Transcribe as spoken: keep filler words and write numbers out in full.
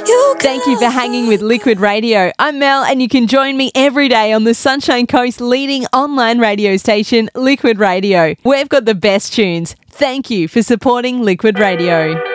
Thank you for hanging with Liquid Radio. I'm Mel, and you can join me every day on the Sunshine Coast leading online radio station, Liquid Radio. We've got the best tunes. Thank you for supporting Liquid Radio.